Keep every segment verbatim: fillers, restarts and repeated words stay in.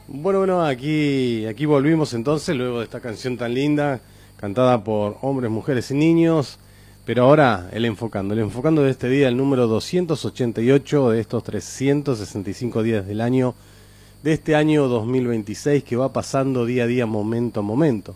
Bueno, bueno, aquí, aquí volvimos entonces, luego de esta canción tan linda, cantada por hombres, mujeres y niños. Pero ahora, el enfocando, el enfocando de este día, el número doscientos ochenta y ocho de estos trescientos sesenta y cinco días del año, de este año dos mil veintiséis, que va pasando día a día, momento a momento.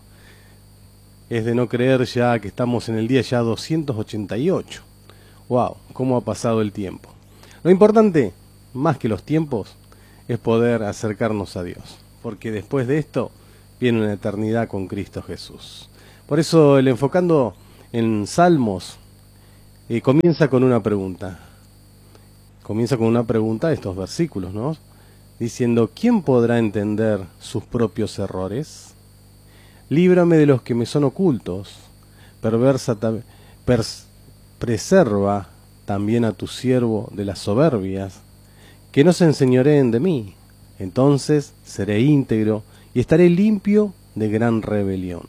Es de no creer ya que estamos en el día ya doscientos ochenta y ocho. ¡Wow! ¿Cómo ha pasado el tiempo? Lo importante, más que los tiempos, es poder acercarnos a Dios, porque después de esto viene una eternidad con Cristo Jesús. Por eso el enfocando en Salmos eh, comienza con una pregunta. Comienza con una pregunta estos versículos, ¿no? Diciendo, ¿quién podrá entender sus propios errores? Líbrame de los que me son ocultos, perversa pers preserva también a tu siervo de las soberbias, que no se enseñoreen de mí, entonces seré íntegro y estaré limpio de gran rebelión.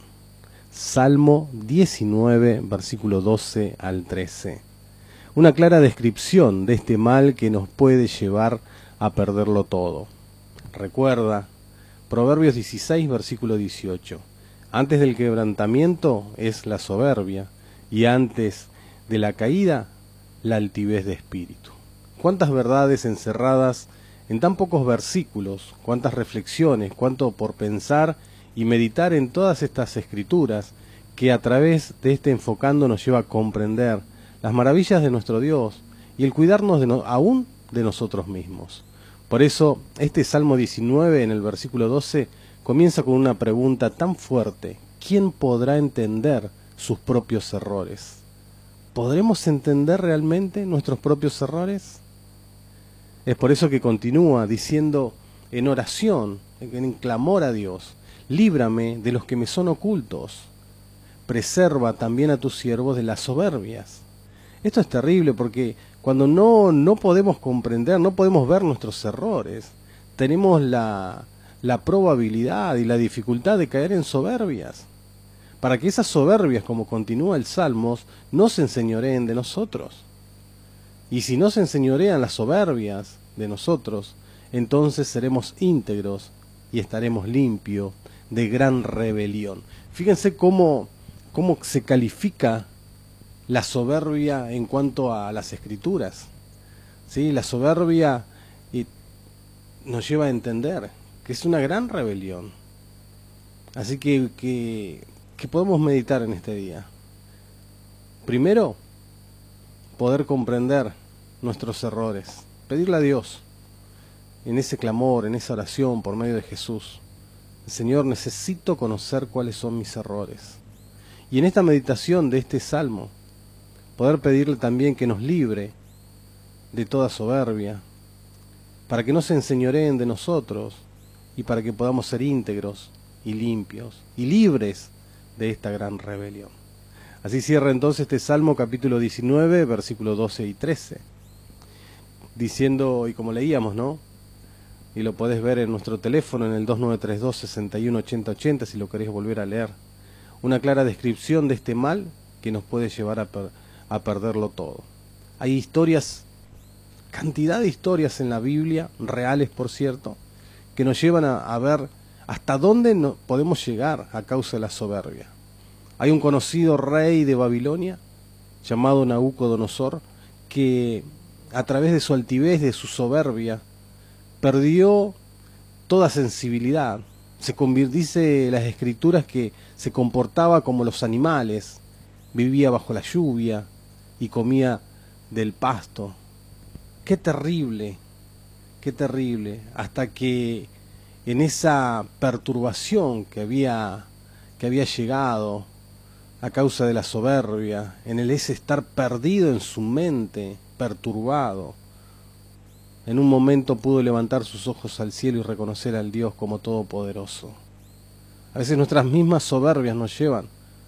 Salmo diecinueve, versículo doce al trece. Una clara descripción de este mal que nos puede llevar a perderlo todo. Recuerda, Proverbios dieciséis, versículo dieciocho. Antes del quebrantamiento es la soberbia, y antes de la caída, la altivez de espíritu. Cuántas verdades encerradas en tan pocos versículos, cuántas reflexiones, cuánto por pensar y meditar en todas estas escrituras que a través de este enfocando nos lleva a comprender las maravillas de nuestro Dios y el cuidarnos de no, aún de nosotros mismos. Por eso este Salmo diecinueve en el versículo doce comienza con una pregunta tan fuerte: ¿quién podrá entender sus propios errores? ¿Podremos entender realmente nuestros propios errores? Es por eso que continúa diciendo en oración, en clamor a Dios: líbrame de los que me son ocultos, preserva también a tus siervos de las soberbias. Esto es terrible porque cuando no, no podemos comprender, no podemos ver nuestros errores, tenemos la, la probabilidad y la dificultad de caer en soberbias. Para que esas soberbias, como continúa el Salmos, no se enseñoreen de nosotros. Y si no se enseñorean las soberbias de nosotros, entonces seremos íntegros y estaremos limpios de gran rebelión. Fíjense cómo, cómo se califica la soberbia en cuanto a las Escrituras. ¿Sí? La soberbia y nos lleva a entender que es una gran rebelión. Así que, que, que podemos meditar en este día. Primero, poder comprender nuestros errores, pedirle a Dios en ese clamor, en esa oración por medio de Jesús: Señor, necesito conocer cuáles son mis errores. Y en esta meditación de este salmo, poder pedirle también que nos libre de toda soberbia, para que no se enseñoreen de nosotros y para que podamos ser íntegros y limpios y libres de esta gran rebelión. Así cierra entonces este Salmo capítulo diecinueve, versículos doce y trece, diciendo, y como leíamos, ¿no? Y lo podés ver en nuestro teléfono en el dos nueve tres dos, seis uno ocho cero ocho cero si lo querés volver a leer. Una clara descripción de este mal que nos puede llevar a, per a perderlo todo. Hay historias, cantidad de historias en la Biblia, reales por cierto, que nos llevan a, a ver hasta dónde no podemos llegar a causa de la soberbia. Hay un conocido rey de Babilonia llamado Nabucodonosor que a través de su altivez, de su soberbia, perdió toda sensibilidad. Se dice las escrituras que se comportaba como los animales, vivía bajo la lluvia y comía del pasto. Qué terrible, qué terrible, hasta que en esa perturbación que había, que había llegado a causa de la soberbia, en el ese estar perdido en su mente, perturbado, en un momento pudo levantar sus ojos al cielo y reconocer al Dios como todopoderoso. A veces nuestras mismas soberbias nos llevan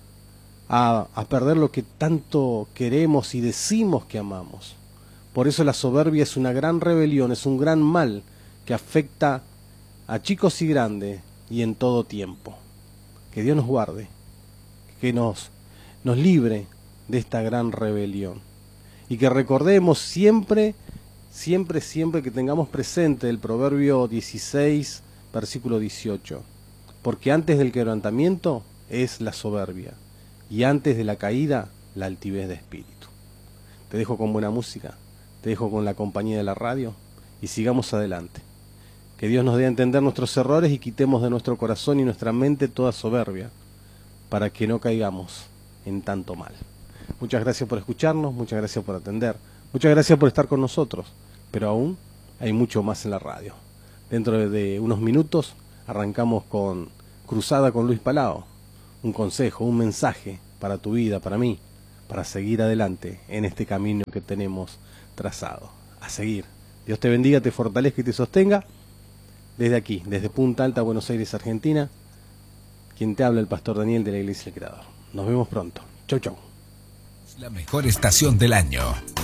a, a perder lo que tanto queremos y decimos que amamos. Por eso la soberbia es una gran rebelión, es un gran mal que afecta a chicos y grandes y en todo tiempo. Que Dios nos guarde, que nos, nos libre de esta gran rebelión. Y que recordemos siempre, siempre, siempre que tengamos presente el Proverbio dieciséis, versículo dieciocho. Porque antes del quebrantamiento es la soberbia, y antes de la caída la altivez de espíritu. Te dejo con buena música, te dejo con la compañía de la radio, y sigamos adelante. Que Dios nos dé a entender nuestros errores y quitemos de nuestro corazón y nuestra mente toda soberbia, para que no caigamos en tanto mal. Muchas gracias por escucharnos, muchas gracias por atender, muchas gracias por estar con nosotros, pero aún hay mucho más en la radio. Dentro de unos minutos arrancamos con Cruzada con Luis Palao, un consejo, un mensaje para tu vida, para mí, para seguir adelante en este camino que tenemos trazado. A seguir. Dios te bendiga, te fortalezca y te sostenga. Desde aquí, desde Punta Alta, Buenos Aires, Argentina, quien te habla, el pastor Daniel de la Iglesia del Creador. Nos vemos pronto. Chau, chau. La mejor estación del año.